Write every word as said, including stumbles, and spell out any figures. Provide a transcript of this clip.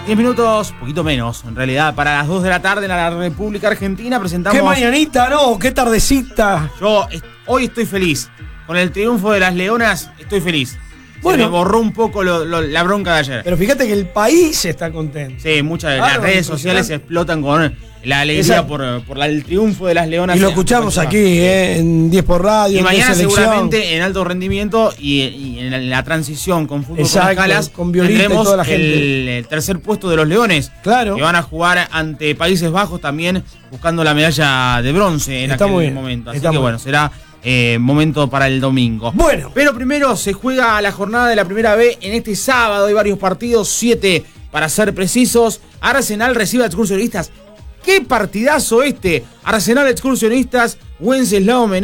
diez minutos, poquito menos, en realidad, para las dos de la tarde en la República Argentina presentamos... ¡Qué mañanita, no! ¡Qué tardecita! Yo est- hoy estoy feliz. Con el triunfo de las Leonas, estoy feliz. Bueno. Se me borró un poco lo, lo, la bronca de ayer. Pero fíjate que el país está contento. Sí, muchas de Claro, las redes sociales se explotan con la alegría Exacto. por, por la- el triunfo de las Leonas. Y lo escuchamos aquí, eh, en diez por radio, Y en mañana diez selección. seguramente en alto rendimiento y, y en la, en la transición con fútbol Exacto, con escalas con Violita y tendremos toda la gente. el, el tercer puesto de los Leones. Claro. Que van a jugar ante Países Bajos también buscando la medalla de bronce en Está aquel muy bien, momento. Así está que muy bueno, será eh, momento para el domingo. Bueno. Pero primero se juega la jornada de la primera B en este sábado. Hay varios partidos, siete para ser precisos. Arsenal recibe a Excursionistas. ¡Qué partidazo este! Arsenal Excursionistas, Wenceslao Menezes.